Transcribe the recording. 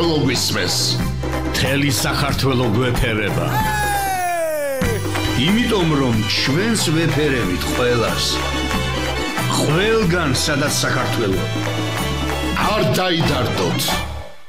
საქართველო გვისმეს. მთელი საქართველო გვეფერება. იმიტომ რომ ჩვენს ვეფერებით ყველას. ყველგან სადაც საქართველო. არ დაიდარდოთ.